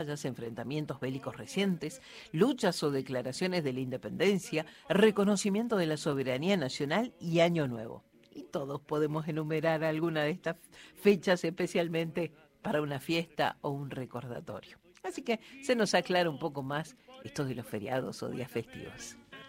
batallas, enfrentamientos bélicos recientes, luchas o declaraciones de la independencia, reconocimiento de la soberanía nacional y Año Nuevo. Y todos podemos enumerar alguna de estas fechas especialmente para una fiesta o un recordatorio. Así que se nos aclara un poco más esto de los feriados o días festivos.